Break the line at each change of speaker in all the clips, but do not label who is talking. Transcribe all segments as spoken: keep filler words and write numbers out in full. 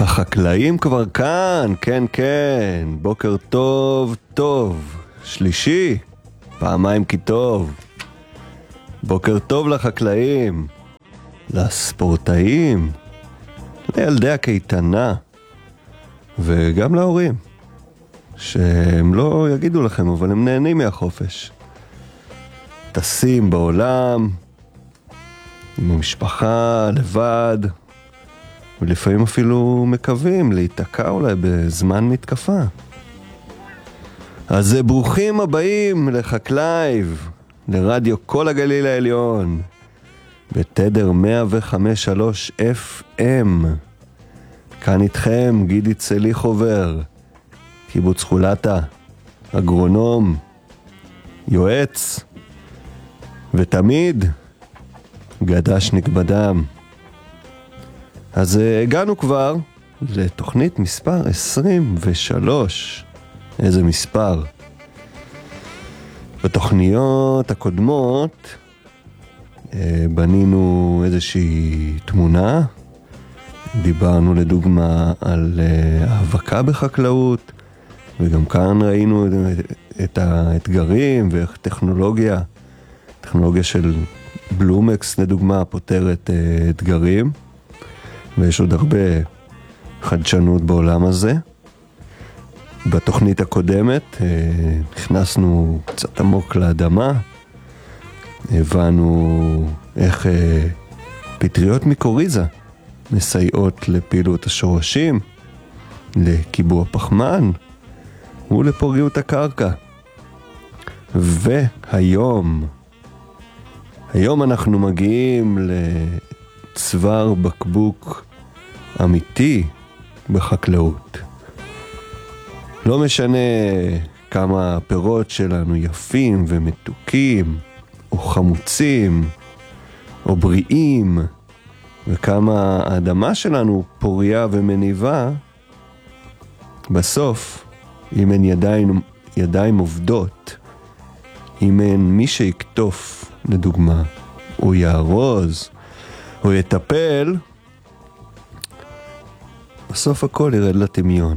החקלאים כבר כאן, כן כן, בוקר טוב טוב, שלישי, פעמיים כי טוב. בוקר טוב לחקלאים, לספורטאים, לילדי הקייטנה, וגם להורים, שהם לא יגידו לכם, אבל הם נהנים מהחופש. טסים בעולם, עם המשפחה, לבד, ולפעמים אפילו מקווים להיתקע אולי בזמן מתקפה. אז ברוכים הבאים לחקלייב, לרדיו כל הגליל העליון, בתדר מאה וחמש נקודה שלוש אף אם. כאן איתכם גידי צלי חובר, קיבוץ חולתה, אגרונום, יועץ, ותמיד גדש נקבדם. אז הגענו כבר לתוכנית מספר עשרים ושלוש. איזה מספר. בתוכניות הקודמות בנינו איזושהי תמונה, דיברנו לדוגמה על האבקה בחקלאות, וגם כאן ראינו את האתגרים ואיך טכנולוגיה, טכנולוגיה של בלומקס לדוגמה פותרת אתגרים, ויש עוד הרבה חדשנות בעולם הזה. בתוכנית הקודמת נכנסנו קצת עמוק לאדמה, הבנו איך פטריות מקוריזה מסייעות לפעילות השורשים, לקיבוע פחמן ולפוריות הקרקע. והיום, היום אנחנו מגיעים לצוואר בקבוק אמיתי בחקלאות. לא משנה כמה הפירות שלנו יפים ומתוקים, או חמוצים, או בריאים, וכמה האדמה שלנו פוריה ומניבה, בסוף, אם אין ידיים, ידיים עובדות, אם אין מי שיקטוף, לדוגמה, או יארוז, או יטפל, בסוף הכל ירד לטמיון.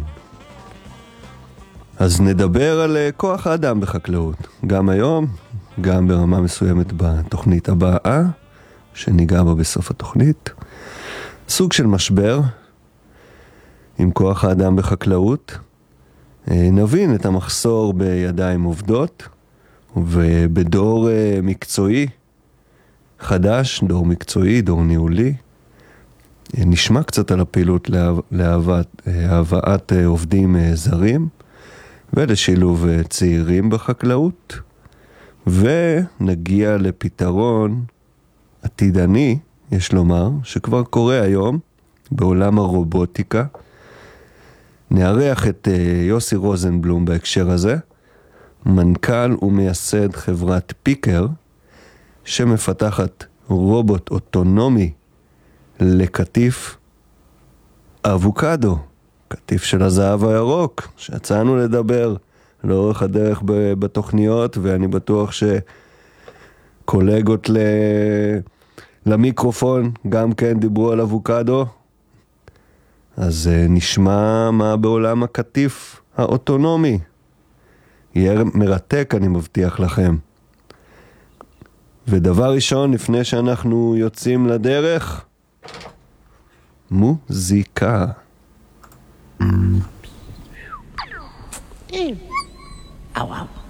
אז נדבר על כוח האדם בחקלאות, גם היום, גם ברמה מסוימת בתוכנית הבאה, שניגע בה בסוף התוכנית. סוג של משבר עם כוח האדם בחקלאות. נבין את המחסור בידיים עובדות, ובדור מקצועי חדש, דור מקצועי, דור ניהולי. נשמע קצת על הפעילות להבאת עובדים זרים, ולשילוב צעירים בחקלאות, ונגיע לפתרון עתידני, יש לומר, שכבר קורה היום בעולם הרובוטיקה. נארח את יוסי רוזנבלום בהקשר הזה, מנכ"ל ומייסד חברת פיקר, שמפתחת רובוט אוטונומי לקטיף אבוקדו, קטיף של הזהב הירוק, שיצאנו לדבר לאורך הדרך בתוכניות, ואני בטוח שקולגות ל... למיקרופון גם כן דיברו על אבוקדו. אז נשמע מה בעולם הקטיף האוטונומי. יהיה מרתק, אני מבטיח לכם. ודבר ראשון, לפני שאנחנו יוצאים לדרך, מוזיקה.
Ow, ow.